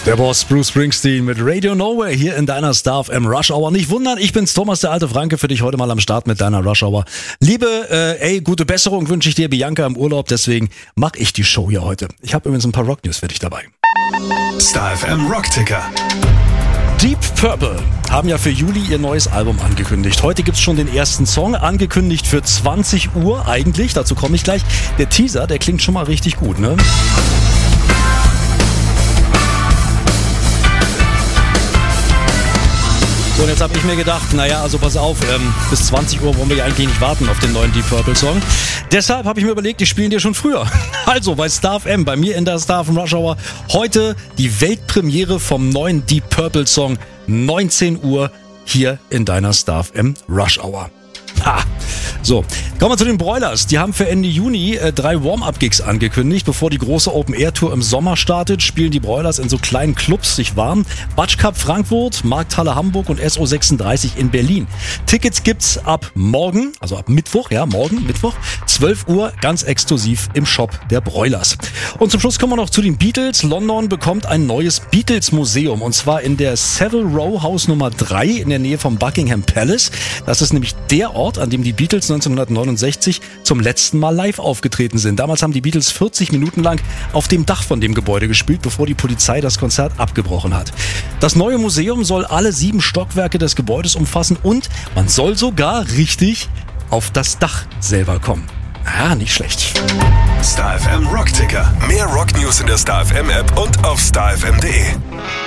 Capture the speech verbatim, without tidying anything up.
Der Boss Bruce Springsteen mit Radio Nowhere hier in deiner Star F M Rush Hour. Nicht wundern, ich bin's Thomas, der alte Franke, für dich heute mal am Start mit deiner Rush Hour. Liebe, äh, ey, gute Besserung wünsche ich dir, Bianca im Urlaub, deswegen mach ich die Show hier heute. Ich habe übrigens ein paar Rock News für dich dabei. Star F M Rock Ticker. Deep Purple haben ja für Juli ihr neues Album angekündigt. Heute gibt's schon den ersten Song, angekündigt für zwanzig Uhr eigentlich, dazu komme ich gleich. Der Teaser, der klingt schon mal richtig gut, ne? So, und jetzt habe ich mir gedacht, naja, also pass auf, ähm, bis zwanzig Uhr wollen wir ja eigentlich nicht warten auf den neuen Deep Purple Song. Deshalb habe ich mir überlegt, ich spiele dir schon früher. Also bei Star F M, bei mir in der Star F M Rush Hour, heute die Weltpremiere vom neuen Deep Purple Song, neunzehn Uhr, hier in deiner Star F M Rush Hour. Ha! So, kommen wir zu den Broilers. Die haben für Ende Juni äh, drei Warm-Up-Gigs angekündigt. Bevor die große Open-Air-Tour im Sommer startet, spielen die Broilers in so kleinen Clubs sich warm. Batsch Cup Frankfurt, Markthalle Hamburg und S O sechsunddreißig in Berlin. Tickets gibt's ab morgen, also ab Mittwoch, ja, morgen, Mittwoch, zwölf Uhr, ganz exklusiv im Shop der Broilers. Und zum Schluss kommen wir noch zu den Beatles. London bekommt ein neues Beatles-Museum und zwar in der Savile Row Haus Nummer drei in der Nähe vom Buckingham Palace. Das ist nämlich der Ort, an dem die Beatles neunzehnhundertneunundsechzig zum letzten Mal live aufgetreten sind. Damals haben die Beatles vierzig Minuten lang auf dem Dach von dem Gebäude gespielt, bevor die Polizei das Konzert abgebrochen hat. Das neue Museum soll alle sieben Stockwerke des Gebäudes umfassen und man soll sogar richtig auf das Dach selber kommen. Ja, nicht schlecht. Star F M Rock Ticker. Mehr Rock News in der Star F M App und auf star f m punkt d e.